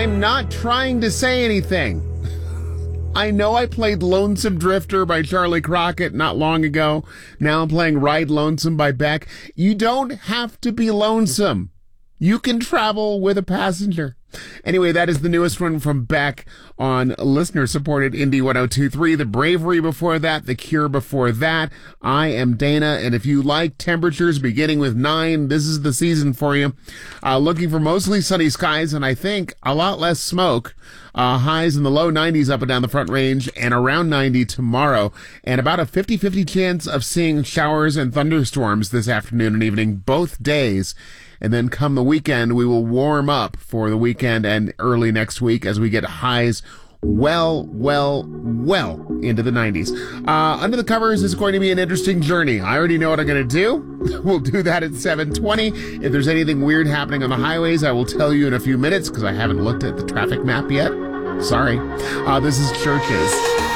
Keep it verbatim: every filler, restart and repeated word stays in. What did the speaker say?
I'm not trying to say anything. I know I played Lonesome Drifter by Charlie Crockett not long ago. Now I'm playing Ride Lonesome by Beck. You don't have to be lonesome. You can travel with a passenger. Anyway, that is the newest one from Beck on listener-supported Indie one oh two point three. The Bravery before that, The Cure before that. I am Dana, and if you like temperatures beginning with nine, this is the season for you. Uh, looking for mostly sunny skies, and I think a lot less smoke. Uh, highs in the low nineties up and down the Front Range, and around ninety tomorrow. And about a fifty-fifty chance of seeing showers and thunderstorms this afternoon and evening, both days. And then come the weekend, we will warm up for the weekend and early next week as we get highs well, well, well into the nineties. Uh, under the covers is going to be an interesting journey. I already know what I'm going to do. We'll do that at seven twenty. If there's anything weird happening on the highways, I will tell you in a few minutes because I haven't looked at the traffic map yet. Sorry. Uh, this is Churches.